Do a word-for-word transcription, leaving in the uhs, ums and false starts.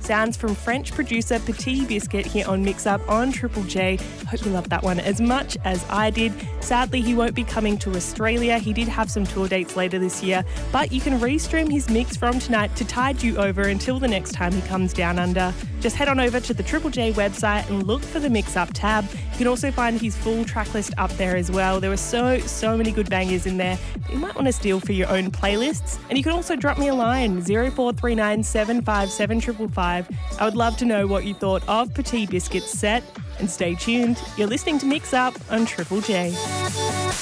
Sounds from French producer Petit Biscuit here on Mix Up on Triple J. Hope you loved that one as much as I did. Sadly, he won't be coming to Australia. He did have some tour dates later this year, but you can restream his mix from tonight to tide you over until the next time he comes down under. Just head on over to the Triple J website and look for the Mix Up tab. You can also find his full track list up there as well. There were so, so many good bangers in there that you might want to steal for your own playlists. And you can also drop me a line, zero four three nine seven five seven five five five. I would love to know what you thought of Petit Biscuit's set. And stay tuned. You're listening to Mix Up on Triple J.